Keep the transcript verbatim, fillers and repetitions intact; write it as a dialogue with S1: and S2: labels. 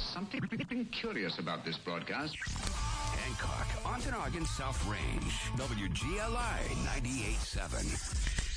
S1: something curious about this broadcast.
S2: Hancock, Ontonagon, South Range, W G L I ninety-eight point seven.